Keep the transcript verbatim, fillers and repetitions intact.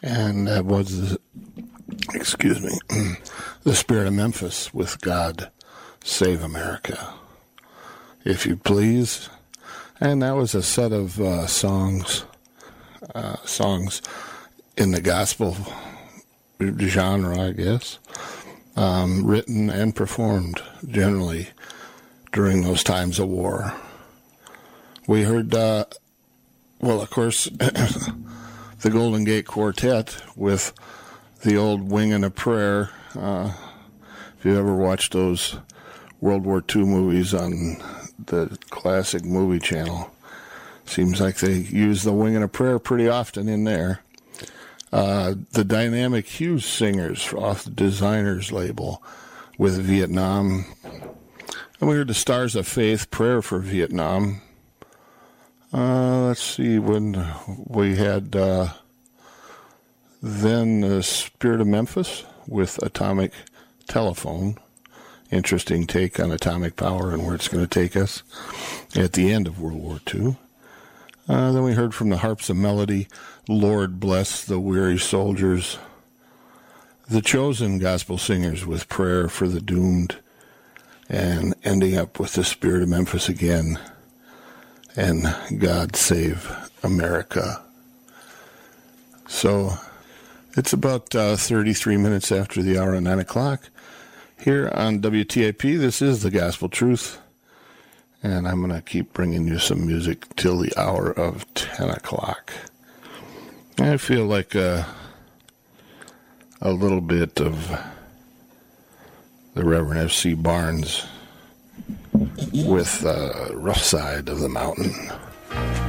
And that was, the, excuse me, the Spirit of Memphis with God Save America, if you please. And that was a set of uh, songs, uh, songs in the gospel genre, I guess, um, written and performed generally during those times of war. We heard, uh, well, of course, the Golden Gate Quartet with the old Wing and a Prayer. Uh, if you ever watched those World War Two movies on the classic movie channel, seems like they use the Wing and a Prayer pretty often in there. Uh, the Dynamic Hughes Singers off the Designers label with Vietnam. And we heard the Stars of Faith, Prayer for Vietnam. Uh, let's see, when we had uh, then the Spirit of Memphis with Atomic Telephone. Interesting take on atomic power and where it's going to take us at the end of World War Two. Uh, then we heard from the Harps of Melody, Lord Bless the Weary Soldiers. The Chosen Gospel Singers with Prayer for the Doomed. And ending up with the Spirit of Memphis again. And God Save America. So it's about uh, thirty-three minutes after the hour of nine o'clock. Here on W T I P, this is the Gospel Truth. And I'm going to keep bringing you some music till the hour of ten o'clock. I feel like uh, a little bit of the Reverend F C Barnes with uh, Rough Side of the Mountain.